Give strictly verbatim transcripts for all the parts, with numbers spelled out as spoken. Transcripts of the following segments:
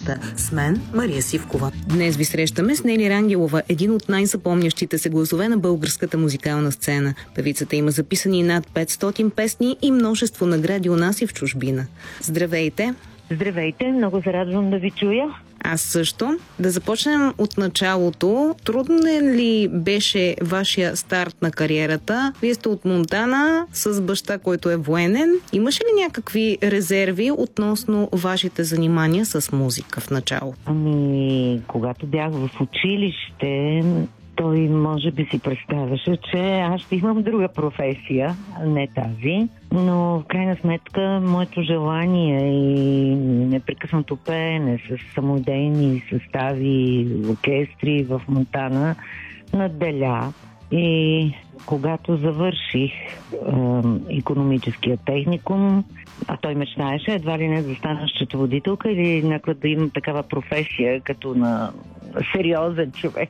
среща с мен, Мария Сивкова. Днес ви срещаме с Нели Рангелова, един от най-запомнящите се гласове на българската музикална сцена. Певицата има записани над петстотин песни и множество награди у нас и в чужбина. Здравейте! Здравейте, много се радвам да ви чуя. Аз също. Да започнем от началото. Трудно ли беше вашия старт на кариерата? Вие сте от Монтана с баща, който е военен. Имаше ли някакви резерви относно вашите занимания с музика в началото? Ами, когато бях в училище, той може би си представяше, че аз ще имам друга професия, не тази. Но в крайна сметка моето желание и непрекъснато пеене с самодейни състави, оркестри в Монтана надделя. И когато завърших е, икономическия техникум, а той мечтаеше едва ли не да стана счетоводителка или някаква да имам такава професия като на сериозен човек.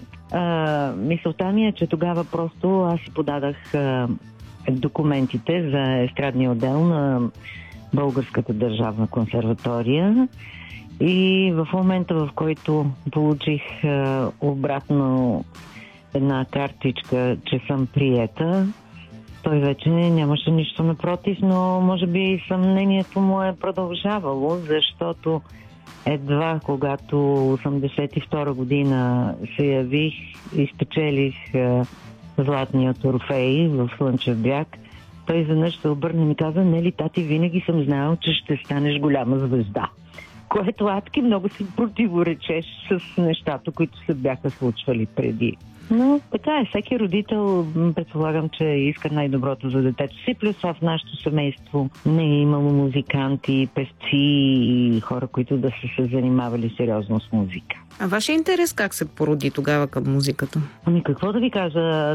А, мисълта ми е, че тогава просто аз си подадах а, документите за естрадния отдел на Българската държавна консерватория и в момента, в който получих а, обратно една картичка, че съм приета, той вече нямаше нищо напротив, но може би съмнението му е продължавало, защото едва когато осемдесет и втора година се явих и спечелих е, Златният Орфей в Слънчев бряг, той изведнъж се обърна и ми каза: "Нели, тати, винаги съм знаел, че ще станеш голяма звезда." Което адски много си противоречеш с нещата, които се бяха случвали преди. Но така е, всеки родител предполагам, че иска най-доброто за детето си. Плюс в нашето семейство не е имало музиканти, певци и хора, които да са се занимавали сериозно с музика. А вашия интерес как се породи тогава към музиката? Ами какво да ви кажа,